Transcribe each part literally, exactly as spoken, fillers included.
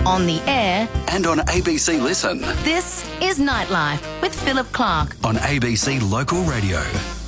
on the air, and on A B C Listen. This is Nightlife with Philip Clark on A B C Local Radio.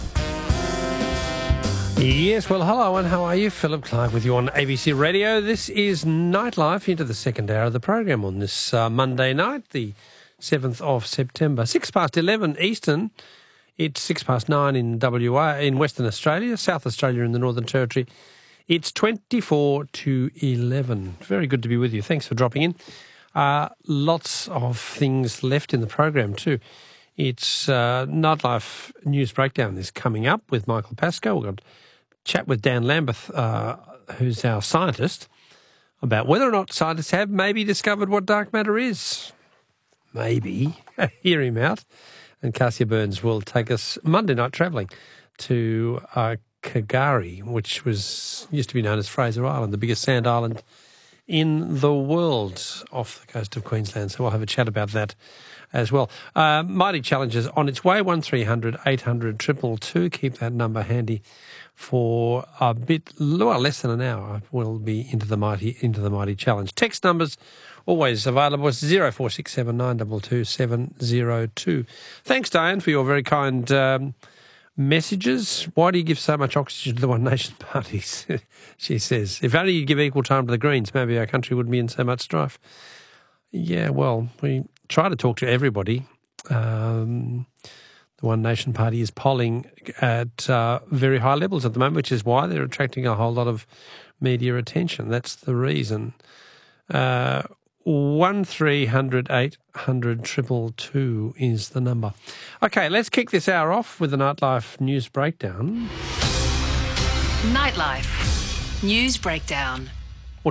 Yes, well, hello and how are you? Philip Clark with you on A B C Radio. This is Nightlife into the second hour of the program on this uh, Monday night, the seventh of September. Six past eleven Eastern. It's six past nine in W A, in Western Australia, South Australia and the Northern Territory. It's twenty-four to eleven. Very good to be with you. Thanks for dropping in. Uh, lots of things left in the program too. It's uh, Nightlife News Breakdown is coming up with Michael Pascoe. We've got a chat with Dan Lambeth, uh, who's our scientist, about whether or not scientists have maybe discovered what dark matter is. Maybe. Hear him out. And Cassia Burns will take us Monday night travelling to uh, K'gari, which was used to be known as Fraser Island, the biggest sand island in the world off the coast of Queensland. So we'll have a chat about that as well. Uh, Mighty Challenges on its way, one three hundred eight hundred two two two. Keep that number handy for a bit, well, less than an hour. We'll be into the Mighty into the Mighty Challenge. Text numbers always available. It's zero four six seven nine two two seven zero two. Thanks, Diane, for your very kind um, messages. Why do you give so much oxygen to the One Nation parties? She says, if only you give equal time to the Greens, maybe our country wouldn't be in so much strife. Yeah, well, we try to talk to everybody. Um, the One Nation Party is polling at uh, very high levels at the moment, which is why they're attracting a whole lot of media attention. That's the reason. Uh, one three hundred eight hundred two two two is the number. Okay, let's kick this hour off with the Nightlife News Breakdown. Nightlife News Breakdown.